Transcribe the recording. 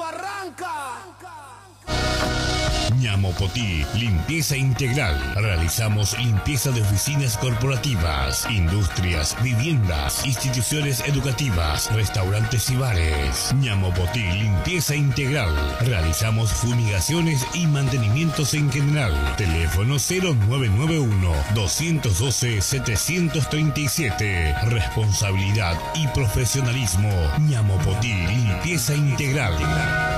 arranca. Ñamopotí, limpieza integral. Realizamos limpieza de oficinas corporativas, industrias, viviendas, instituciones educativas, restaurantes y bares. Ñamopotí, limpieza integral. Realizamos fumigaciones y mantenimientos en general. Teléfono 0991-212-737. Responsabilidad y profesionalismo. Ñamopotí, limpieza integral.